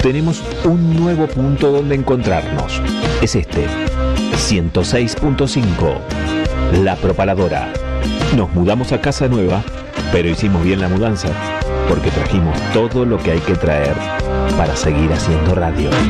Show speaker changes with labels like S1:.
S1: tenemos un nuevo punto donde encontrarnos. Es este, 106.5, La Propaladora. Nos mudamos a casa nueva, pero hicimos bien la mudanza, porque trajimos todo lo que hay que traer para seguir haciendo radio.